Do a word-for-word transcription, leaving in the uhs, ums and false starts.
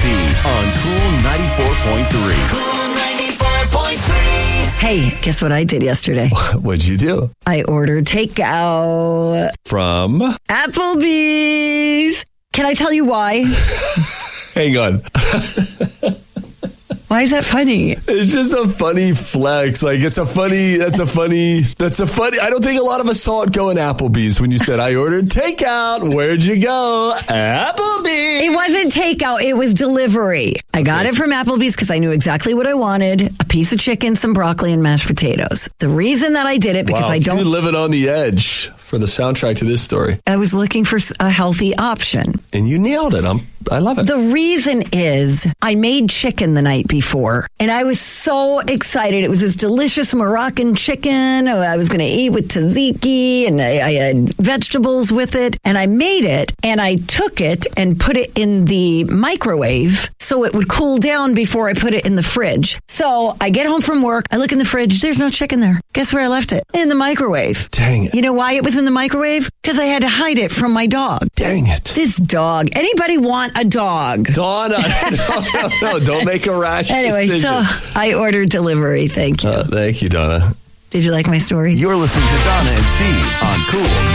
Steve on Cool ninety-four point three. Cool ninety-four point three. Hey, guess what I did yesterday? What'd you do? I ordered takeout. From? Applebee's. Can I tell you why? Hang on. Why is that funny? It's just a funny flex. Like, it's a funny, that's a funny, that's a funny, I don't think a lot of us saw it going Applebee's when you said, I ordered takeout. Where'd you go? Applebee's. It wasn't takeout. It was delivery. I got it from Applebee's because I knew exactly what I wanted. A piece of chicken, some broccoli, and mashed potatoes. The reason that I did it, because wow, I don't... you live it on the edge for the soundtrack to this story. I was looking for a healthy option. And you nailed it. I'm, I love it. The reason is I made chicken the night before, and I was so excited. It was this delicious Moroccan chicken I was going to eat with tzatziki, and I, I had vegetables with it, and I made it, and I took it and put it in the microwave so it would cool down before I put it in the fridge. So I get home from work, I look in the fridge, there's no chicken there. Guess where I left it? In the microwave. Dang it. You know why it was in the microwave? Because I had to hide it from my dog. Dang it. This dog. Anybody want a dog? Donna, no, no, no, don't make a rash Anyway, decision. so I ordered delivery. Thank you. Uh, thank you, Donna. Did you like my story? You're listening to Donna and Steve on Cool